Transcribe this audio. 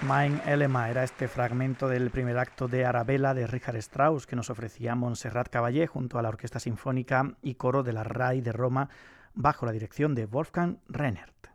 Mein Elema era este fragmento del primer acto de Arabella de Richard Strauss que nos ofrecía Montserrat Caballé junto a la Orquesta Sinfónica y Coro de la RAI de Roma bajo la dirección de Wolfgang Rennert.